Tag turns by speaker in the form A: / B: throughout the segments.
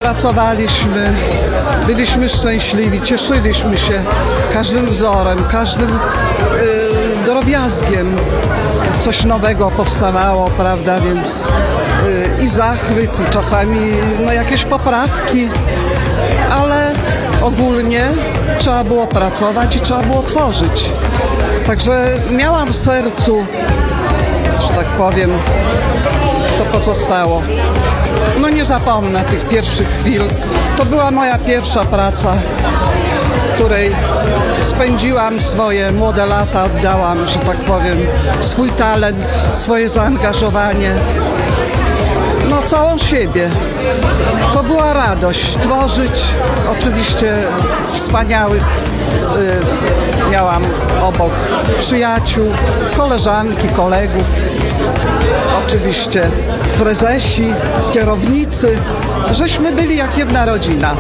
A: pracowaliśmy, byliśmy szczęśliwi, cieszyliśmy się każdym wzorem, każdym drobiazgiem. Coś nowego powstawało, prawda, więc i zachwyt, i czasami jakieś poprawki, ale ogólnie trzeba było pracować i trzeba było tworzyć. Także miałam w sercu, że tak powiem, to pozostało. Nie zapomnę tych pierwszych chwil. To była moja pierwsza praca, w której spędziłam swoje młode lata, oddałam, że tak powiem, swój talent, swoje zaangażowanie, całą siebie. To była radość tworzyć. Oczywiście wspaniałych miałam obok przyjaciół, koleżanki, kolegów, oczywiście prezesi, kierownicy. Żeśmy byli jak jedna rodzina.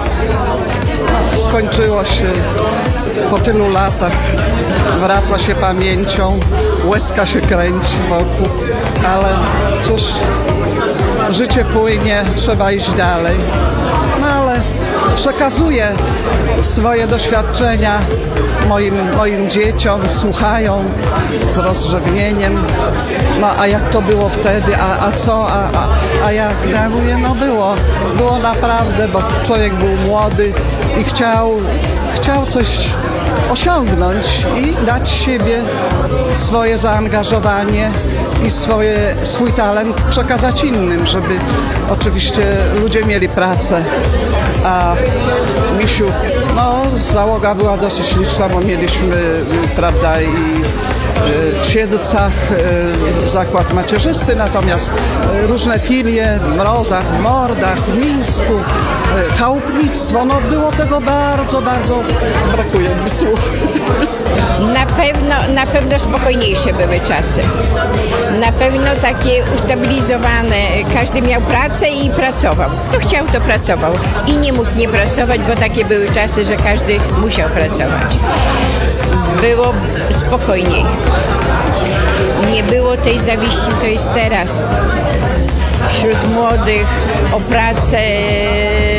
A: Skończyło się po tylu latach, wraca się pamięcią, łezka się kręci wokół, ale cóż, życie płynie, trzeba iść dalej. Ale przekazuję swoje doświadczenia moim dzieciom, słuchają z rozrzewnieniem. A jak to było wtedy, a co, a jak? Ja mówię, było naprawdę, bo człowiek był młody i chciał coś osiągnąć i dać siebie, swoje zaangażowanie i swój talent przekazać innym, żeby oczywiście ludzie mieli pracę. A misiu, załoga była dosyć liczna, bo mieliśmy, prawda, i w Siedlcach zakład macierzysty, natomiast różne filie w Mrozach, w Mordach, w Mińsku, chałupnictwo. Było tego bardzo, bardzo, brakuje mi słów.
B: Na pewno spokojniejsze były czasy. Na pewno takie ustabilizowane. Każdy miał pracę i pracował. Kto chciał, to pracował. I nie mógł nie pracować, bo takie były czasy, że każdy musiał pracować. Było spokojniej. Nie było tej zawiści, co jest teraz. Wśród młodych o pracę